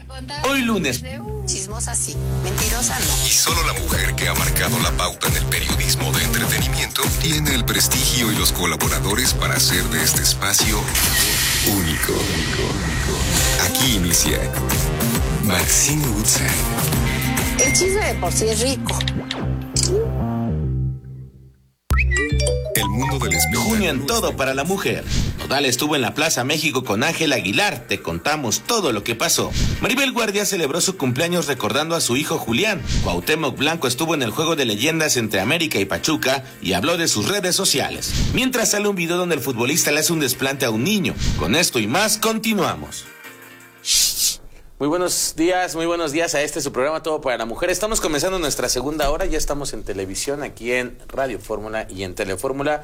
Hoy lunes. Chismosa sí, mentirosa no. Y solo la mujer que ha marcado la pauta en el periodismo de entretenimiento tiene el prestigio y los colaboradores para hacer de este espacio único. Aquí inicia Maxine Woodside. El chisme de por sí es rico. El mundo del espectáculo. Junio en todo para la mujer. Nodal estuvo en la Plaza México con Ángel Aguilar. Te contamos todo lo que pasó. Maribel Guardia celebró su cumpleaños recordando a su hijo Julián. Cuauhtémoc Blanco estuvo en el juego de leyendas entre América y Pachuca y habló de sus redes sociales. Mientras sale un video donde el futbolista le hace un desplante a un niño. Con esto y más, continuamos. Muy buenos días a su programa Todo para la Mujer. Estamos comenzando nuestra segunda hora, ya estamos en televisión aquí en Radio Fórmula y en Telefórmula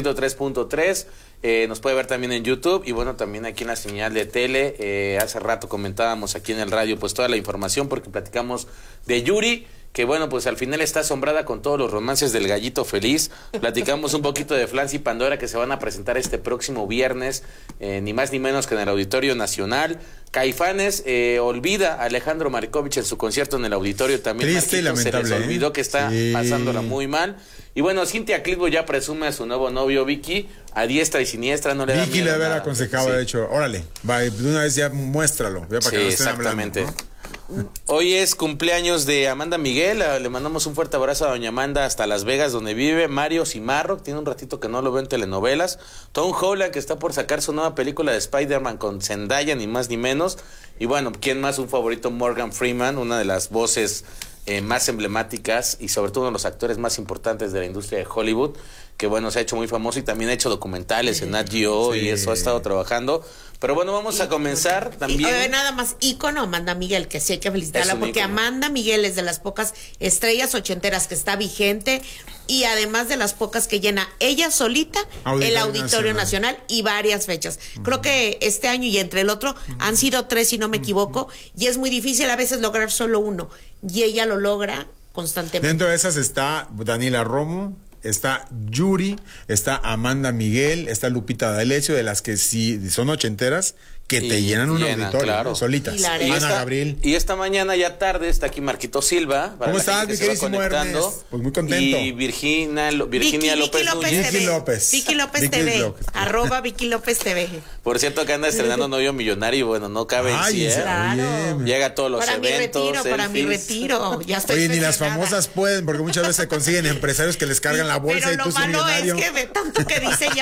103.3. Nos puede ver también en YouTube y bueno, también aquí en la señal de tele. Hace rato comentábamos aquí en el radio pues toda la información porque platicamos de Yuri, que bueno, pues al final está asombrada con todos los romances del gallito feliz. Platicamos un poquito de Flans y Pandora que se van a presentar este próximo viernes, ni más ni menos que en el Auditorio Nacional. Caifanes olvida a Alejandro Marikovich en su concierto en el auditorio también. Triste y lamentable. Se les olvidó que está pasándola muy mal. Y bueno, Cintia Clitbo ya presume a su nuevo novio Vicky, a diestra y siniestra, no le da miedo. Vicky le había aconsejado, de hecho, órale, va, de una vez ya muéstralo, ya para que no estén exactamente. hablando, ¿no? Hoy es cumpleaños de Amanda Miguel, le mandamos un fuerte abrazo a doña Amanda hasta Las Vegas donde vive. Mario Cimarro, tiene un ratito que no lo veo en telenovelas. Tom Holland, que está por sacar su nueva película de Spider-Man con Zendaya, ni más ni menos. Y bueno, ¿quién más? Un favorito, Morgan Freeman, una de las voces más emblemáticas y sobre todo uno de los actores más importantes de la industria de Hollywood, que bueno, se ha hecho muy famoso y también ha hecho documentales en Nat Geo y eso ha estado trabajando. Pero bueno, vamos a comenzar también. Nada más, ícono Amanda Miguel, que sí hay que felicitarla, porque ícono. Amanda Miguel es de las pocas estrellas ochenteras que está vigente y además de las pocas que llena ella solita el Auditorio Nacional y varias fechas. Creo que este año y entre el otro han sido 3, si no me equivoco, y es muy difícil a veces lograr solo uno, y ella lo logra constantemente. Dentro de esas está Daniela Romo, está Yuri, está Amanda Miguel, está Lupita D'Alessio, de las que sí son ochenteras, que te llenan un auditorio, claro, ¿no? Solitas. Ana Gabriel. Y esta mañana ya tarde está aquí Marquito Silva. ¿Cómo estás, mi queridísimo Ernest? Pues muy contento. Y Virginia López Núñez. Vicky López TV. @ Vicky López TV. Por cierto, que anda estrenando Novio Millonario y bueno, no cabe en sí, claro. Llega a todos los eventos. Para mi retiro. Ya estoy ni las famosas pueden, porque muchas veces se consiguen empresarios que les cargan la bolsa. Pero y tú lo malo millonario. es que de tanto que dicen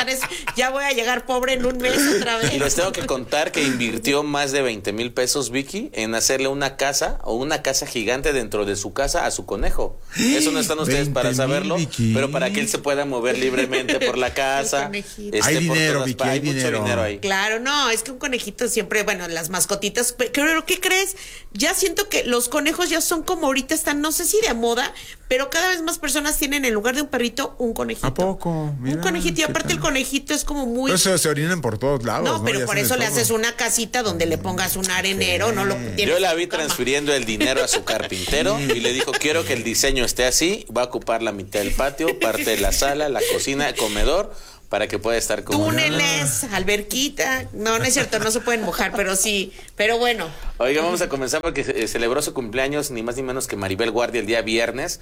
ya voy a llegar pobre en un mes otra vez. Y les tengo que contar que invirtió más de 20,000 pesos Vicky en hacerle una casa gigante dentro de su casa a su conejo. Eso no están ustedes para saberlo, Vicky, pero para que él se pueda mover libremente por la casa. Hay dinero, Vicky, hay mucho dinero ahí. Claro, no, es que un conejito siempre, bueno, las mascotitas, pero ¿qué crees? Ya siento que los conejos ya son como ahorita están, no sé si de moda, pero cada vez más personas tienen en lugar de un perrito, un conejito. ¿A poco? Mira, un conejito, y aparte el conejito es como muy... Pero se orinan por todos lados, ¿no? Pero por eso le haces una casita donde le pongas un arenero, no lo tienes. Yo la vi transfiriendo el dinero a su carpintero y le dijo, quiero que el diseño esté así, va a ocupar la mitad del patio, parte de la sala, la cocina, el comedor, para que pueda estar como... Túneles, alberquita, no es cierto, no se pueden mojar, pero sí, pero bueno. Oiga, vamos a comenzar porque celebró su cumpleaños ni más ni menos que Maribel Guardia el día viernes,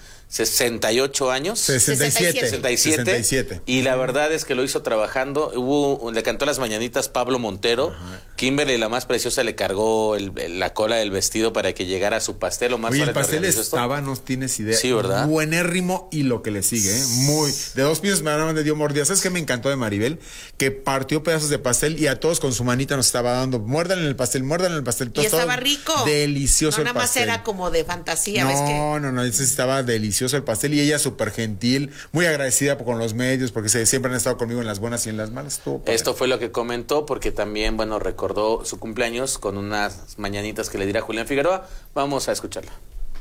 68 años. 67. Y la verdad es que lo hizo trabajando, le cantó las mañanitas Pablo Montero. Ajá. Kimberly, la más preciosa, le cargó la cola del vestido para que llegara a su pastel. Oye, el pastel estaba, no tienes idea. Sí, ¿verdad? Buenérrimo y lo que le sigue, muy... De 2 pisos me dio mordida. ¿Sabes qué me encantó de Maribel? Que partió pedazos de pastel y a todos con su manita nos estaba dando, muerdan en el pastel. Y estaba rico. Delicioso el pastel. No, nada más era como de fantasía, ¿ves qué? No, estaba delicioso el pastel y ella súper gentil, muy agradecida con los medios porque siempre han estado conmigo en las buenas y en las malas. Esto fue lo que comentó porque también, bueno, recordó su cumpleaños con unas mañanitas que le dirá Julián Figueroa. Vamos a escucharla.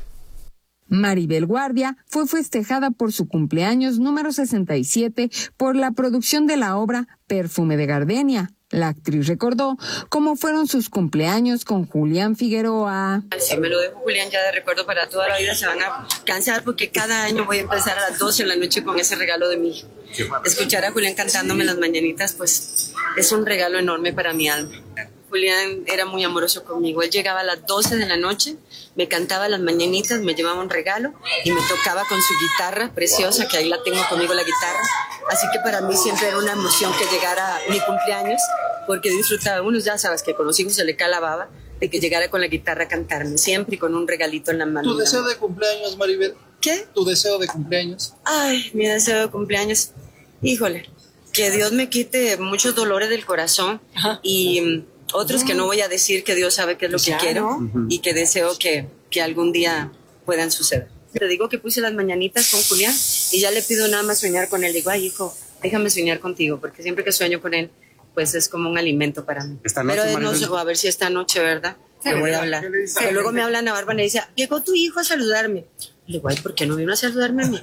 Maribel Guardia fue festejada por su cumpleaños número 67 por la producción de la obra Perfume de Gardenia. La actriz recordó cómo fueron sus cumpleaños con Julián Figueroa. Si me lo dejo Julián ya de recuerdo para toda la vida, se van a cansar porque cada año voy a empezar a las 12 de la noche con ese regalo de mi hijo. Escuchar a Julián cantándome las mañanitas, pues es un regalo enorme para mi alma. Julián era muy amoroso conmigo. Él llegaba a las 12 de la noche, me cantaba las mañanitas, me llevaba un regalo y me tocaba con su guitarra preciosa, que ahí la tengo conmigo, la guitarra. Así que para mí siempre era una emoción que llegara mi cumpleaños, porque disfrutaba. Uno ya sabes que con los hijos se le cae la baba de que llegara con la guitarra a cantarme, siempre con un regalito en la mano. ¿Tu deseo de cumpleaños, Maribel? ¿Qué? ¿Tu deseo de cumpleaños? Ay, mi deseo de cumpleaños. Híjole, que Dios me quite muchos dolores del corazón. Ajá. Y otros que no voy a decir, que Dios sabe qué es lo que quiero y que deseo que algún día puedan suceder. Te digo que puse las mañanitas con Julián y ya le pido nada más soñar con él. Digo, ay, hijo, déjame soñar contigo, porque siempre que sueño con él, pues es como un alimento para mí. Esta noche, pero no sé, a ver si esta noche, ¿verdad? Le voy a hablar. Que luego me habla Ana Bárbara y dice, llegó tu hijo a saludarme. Le digo, ay, ¿por qué no vino a saludarme a mí?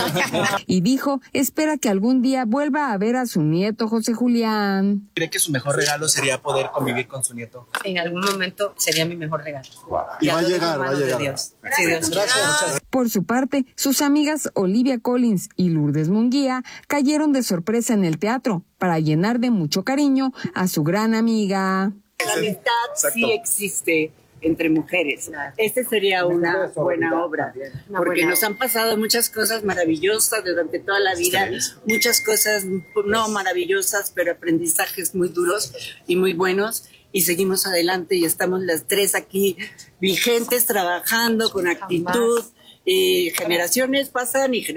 Y dijo, espera que algún día vuelva a ver a su nieto José Julián. ¿Cree que su mejor regalo sería poder convivir con su nieto? En algún momento sería mi mejor regalo. Wow. Y va a llegar. Dios. Sí, Dios. Gracias. Por su parte, sus amigas Olivia Collins y Lourdes Munguía cayeron de sorpresa en el teatro para llenar de mucho cariño a su gran amiga. La amistad sí existe entre mujeres. Este sería una buena obra, porque nos han pasado muchas cosas maravillosas durante toda la vida, muchas cosas no maravillosas, pero aprendizajes muy duros y muy buenos, y seguimos adelante y estamos las tres aquí vigentes, trabajando con actitud, y generaciones pasan y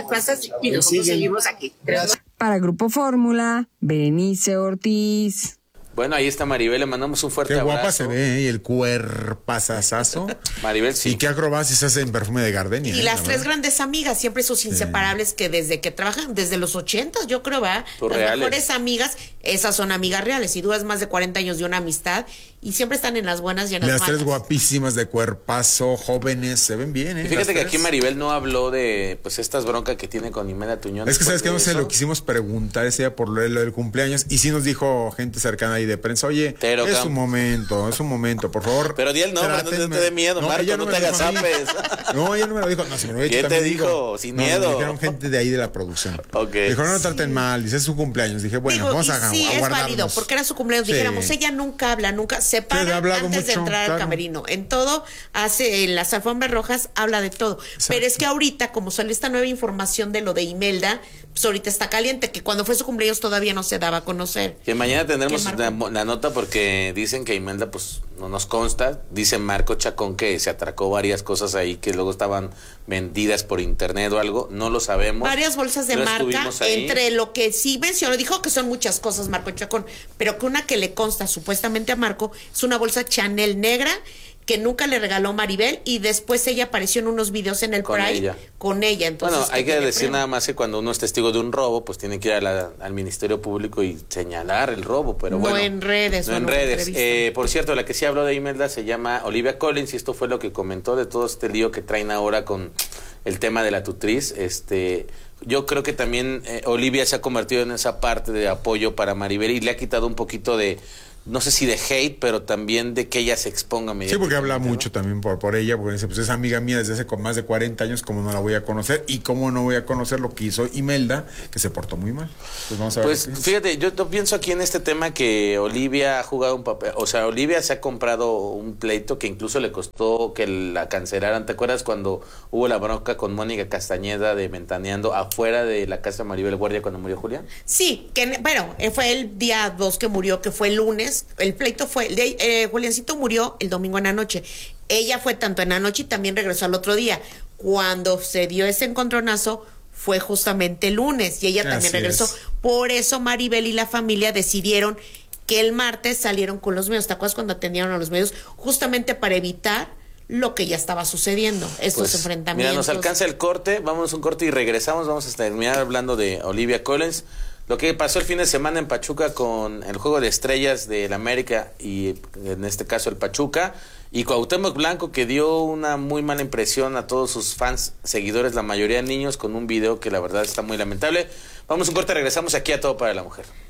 nosotros seguimos aquí. Para Grupo Fórmula, Berenice Ortiz. Bueno, ahí está Maribel, le mandamos un fuerte abrazo. Qué guapa se ve, y el cuerpazazazo. Maribel, sí. Y qué acrobacias hace en Perfume de Gardenia. Y las tres grandes amigas, siempre sus inseparables, que desde que trabajan, desde los 80, yo creo, ¿verdad? Las reales. Mejores amigas, esas son amigas reales. Y dudas más de 40 años de una amistad, y siempre están en las buenas y en las malas. Las tres guapísimas de cuerpazo, jóvenes, se ven bien, Y fíjate que aquí Maribel no habló de, pues, estas broncas que tiene con Imelda Tuñón. Es que, ¿sabes qué? No se lo quisimos preguntar ese día por lo del cumpleaños, y sí nos dijo gente cercana ahí de prensa, oye, es un momento, por favor. Pero di el nombre, no te dé miedo, no, Marco, no te hagas apes. No, ella no me lo dijo, no, si me lo había dicho. ¿Quién te dijo? Sin miedo. Me dijeron gente de ahí de la producción. Okay. Dijo, no traten mal, dice, es su cumpleaños. Dije, bueno, vamos a sí, es válido, porque era su cumpleaños. Dijéramos, ella nunca habla, nunca se para antes de entrar al camerino. En todo, hace en las alfombras rojas, habla de todo. Exacto. Pero es que ahorita, como sale esta nueva información de lo de Imelda, pues ahorita está caliente, que cuando fue su cumpleaños todavía no se daba a conocer. Que mañana tendremos la nota, porque dicen que Imelda, pues no nos consta, dice Marco Chacón que se atracó varias cosas ahí que luego estaban vendidas por internet o algo, no lo sabemos. Varias bolsas de marca, entre lo que sí mencionó, dijo que son muchas cosas Marco Chacón, pero que una que le consta supuestamente a Marco es una bolsa Chanel negra que nunca le regaló Maribel, y después ella apareció en unos videos en el Pride con ella. Entonces, bueno, hay que decir nada más que cuando uno es testigo de un robo, pues tiene que ir al Ministerio Público y señalar el robo, pero no en redes. No en redes. Por cierto, la que sí habló de Imelda se llama Olivia Collins, y esto fue lo que comentó de todo este lío que traen ahora con el tema de la tutriz. Yo creo que también Olivia se ha convertido en esa parte de apoyo para Maribel y le ha quitado un poquito de, no sé si de hate, pero también de que ella se exponga. Sí, porque habla mucho también por ella, porque dice, pues es amiga mía desde hace más de 40 años, ¿cómo no la voy a conocer? Y cómo no voy a conocer lo que hizo Imelda, que se portó muy mal. Pues vamos a ver. Pues fíjate, yo pienso aquí en este tema que Olivia ha jugado un papel, o sea, Olivia se ha comprado un pleito que incluso le costó que la cancelaran. ¿Te acuerdas cuando hubo la bronca con Mónica Castañeda de Ventaneando afuera de la casa de Maribel Guardia cuando murió Julián? Sí, que bueno, fue el día 2 que murió, que fue el lunes. El pleito fue, Juliancito murió el domingo en la noche. Ella fue tanto en la noche y también regresó al otro día. Cuando se dio ese encontronazo fue justamente el lunes y ella también regresó. Por eso Maribel y la familia decidieron que el martes salieron con los medios. ¿Te acuerdas cuando atendieron a los medios? Justamente para evitar lo que ya estaba sucediendo, estos enfrentamientos. Mira, nos alcanza el corte, vámonos a un corte y regresamos. Vamos a terminar hablando de Olivia Collins. Lo que pasó el fin de semana en Pachuca con el Juego de Estrellas del América y en este caso el Pachuca, y Cuauhtémoc Blanco, que dio una muy mala impresión a todos sus fans, seguidores, la mayoría niños, con un video que la verdad está muy lamentable. Vamos a un corte, regresamos aquí a Todo para la Mujer.